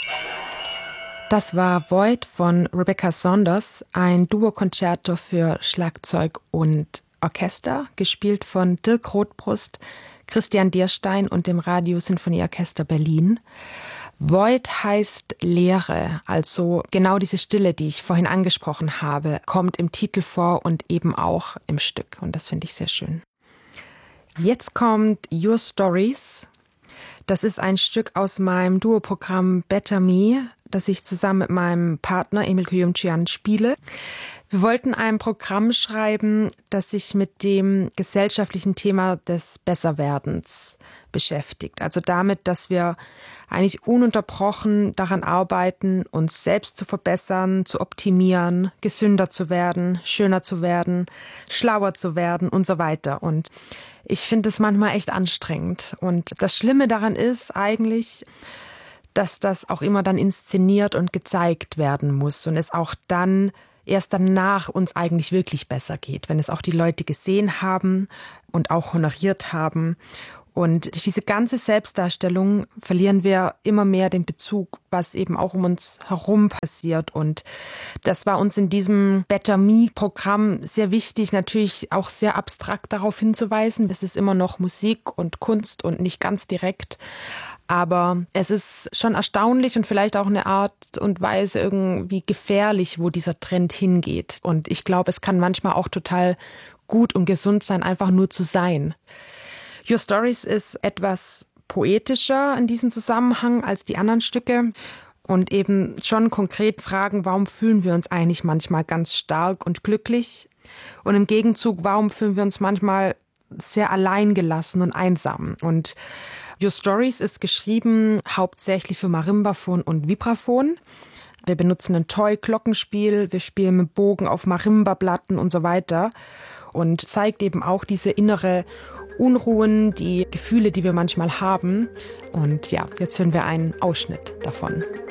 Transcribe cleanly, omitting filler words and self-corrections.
Das war Void von Rebecca Saunders, ein Duo-Concerto für Schlagzeug und Orchester, gespielt von Dirk Rothbrust, Christian Dierstein und dem Radio-Sinfonieorchester Berlin. Void heißt Leere, also genau diese Stille, die ich vorhin angesprochen habe, kommt im Titel vor und eben auch im Stück. Und das finde ich sehr schön. Jetzt kommt Your Stories. Das ist ein Stück aus meinem Duoprogramm Better Me, das ich zusammen mit meinem Partner Emil Kuyumchian spiele. Wir wollten ein Programm schreiben, das sich mit dem gesellschaftlichen Thema des Besserwerdens beschäftigt. Also damit, dass wir eigentlich ununterbrochen daran arbeiten, uns selbst zu verbessern, zu optimieren, gesünder zu werden, schöner zu werden, schlauer zu werden und so weiter. Und ich finde es manchmal echt anstrengend. Und das Schlimme daran ist eigentlich, dass das auch immer dann inszeniert und gezeigt werden muss und es auch dann erst danach uns eigentlich wirklich besser geht, wenn es auch die Leute gesehen haben und auch honoriert haben. Und durch diese ganze Selbstdarstellung verlieren wir immer mehr den Bezug, was eben auch um uns herum passiert. Und das war uns in diesem Better Me-Programm sehr wichtig, natürlich auch sehr abstrakt darauf hinzuweisen. Das ist immer noch Musik und Kunst und nicht ganz direkt. Aber es ist schon erstaunlich und vielleicht auch eine Art und Weise irgendwie gefährlich, wo dieser Trend hingeht. Und ich glaube, es kann manchmal auch total gut und gesund sein, einfach nur zu sein. Your Stories ist etwas poetischer in diesem Zusammenhang als die anderen Stücke und eben schon konkret fragen, warum fühlen wir uns eigentlich manchmal ganz stark und glücklich? Und im Gegenzug, warum fühlen wir uns manchmal sehr alleingelassen und einsam? Und Your Stories ist geschrieben hauptsächlich für Marimbaphon und Vibraphon. Wir benutzen ein Toy-Glockenspiel, wir spielen mit Bogen auf Marimba-Platten und so weiter und zeigt eben auch diese innere Unruhen, die Gefühle, die wir manchmal haben. Und ja, jetzt hören wir einen Ausschnitt davon.